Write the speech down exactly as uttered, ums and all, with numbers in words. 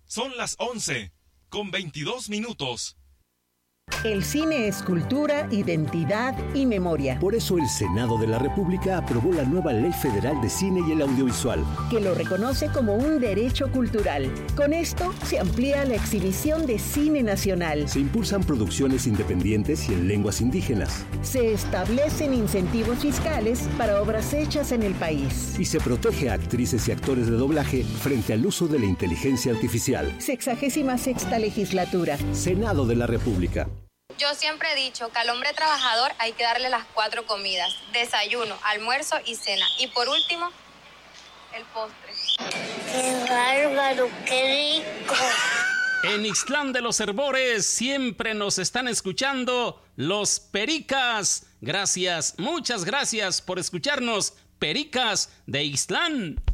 Son las once, con veintidós minutos. El cine es cultura, identidad y memoria. Por eso el Senado de la República aprobó la nueva Ley Federal de Cine y el Audiovisual, que lo reconoce como un derecho cultural. Con esto se amplía la exhibición de cine nacional. Se impulsan producciones independientes y en lenguas indígenas. Se establecen incentivos fiscales para obras hechas en el país. Y se protege a actrices y actores de doblaje frente al uso de la inteligencia artificial. Sexagésima sexta legislatura. Senado de la República. Yo siempre he dicho que al hombre trabajador hay que darle las cuatro comidas: desayuno, almuerzo y cena. Y por último, el postre. ¡Qué bárbaro, qué rico! En Ixtlán de los Herbores siempre nos están escuchando los Pericas. Gracias, muchas gracias por escucharnos, Pericas de Ixtlán.